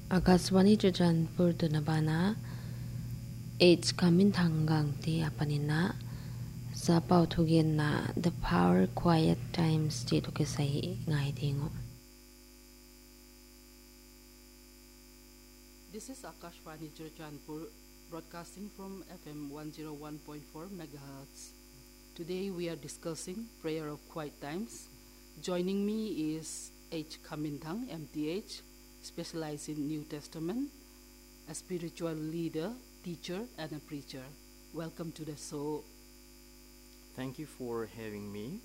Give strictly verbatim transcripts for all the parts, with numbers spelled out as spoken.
Akaswani Churchandpur Tunabana H Kamin Thangang Ti Apanina Zapau Tugena The Power Quiet Times Ti Tukesai Ngai Dingo. This is Akashvani Churchandpur broadcasting from F M one oh one point four megahertz. Today we are discussing prayer of quiet times. Joining me is H Kamintang, M T H, specialized in New Testament, a spiritual leader, teacher, and a preacher. Welcome to the show. Thank you for having me.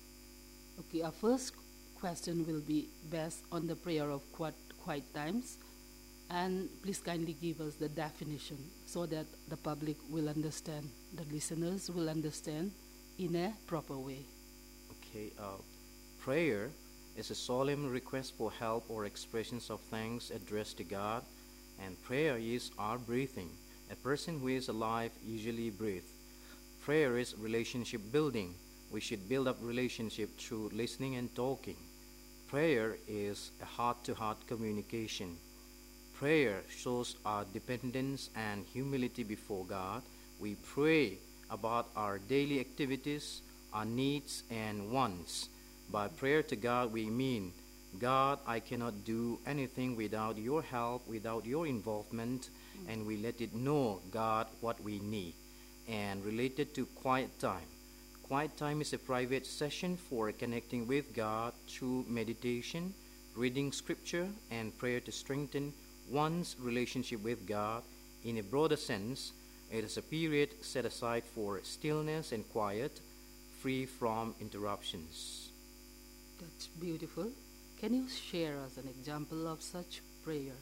Okay, our first question will be based on the prayer of quiet, quiet times. And please kindly give us the definition so that the public will understand, the listeners will understand in a proper way. Okay, uh, prayer is a solemn request for help or expressions of thanks addressed to God, and prayer is our breathing. A person who is alive usually breathes. Prayer is relationship building. We should build up relationship through listening and talking. Prayer is a heart-to-heart communication. Prayer shows our dependence and humility before God. We pray about our daily activities, our needs and wants. By prayer to God, we mean, God, I cannot do anything without your help, without your involvement, and we let it know, God, what we need. And related to quiet time. Quiet time is a private session for connecting with God through meditation, reading scripture, and prayer to strengthen one's relationship with God. In a broader sense, it is a period set aside for stillness and quiet, free from interruptions. That's beautiful. Can you share us an example of such prayer?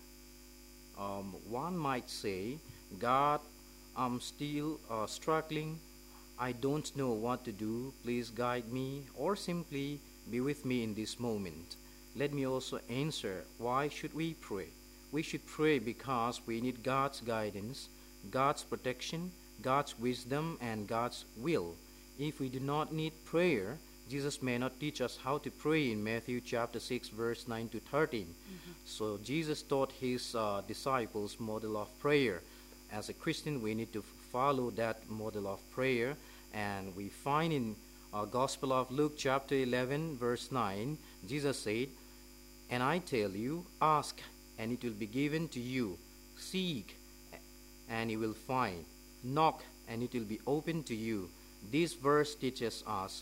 Um, one might say, God, I'm still uh, struggling. I don't know what to do. Please guide me, or simply be with me in this moment. Let me also answer, why should we pray? We should pray because we need God's guidance, God's protection, God's wisdom, and God's will. If we do not need prayer, Jesus may not teach us how to pray in Matthew chapter six, verse nine to thirteen. Mm-hmm. So Jesus taught his uh, disciples model of prayer. As a Christian, we need to follow that model of prayer. And we find in uh, Gospel of Luke chapter eleven, verse nine, Jesus said, "And I tell you, ask, and it will be given to you. Seek, and you will find. Knock, and it will be opened to you." This verse teaches us